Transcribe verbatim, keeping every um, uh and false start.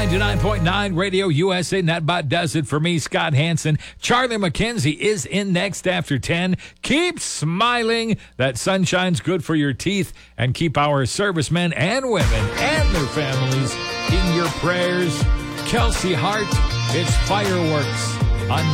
ninety-nine point nine Radio U S A, and that about does it for me, Scott Hansen. Charlie McKenzie is in next after ten. Keep smiling. That sunshine's good for your teeth. And keep our servicemen and women and their families in your prayers. Kelsey Hart, it's fireworks on